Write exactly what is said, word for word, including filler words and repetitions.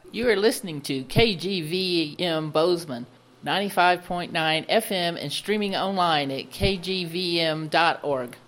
You are listening to K G V M Bozeman, ninety-five point nine F M and streaming online at k g v m dot org.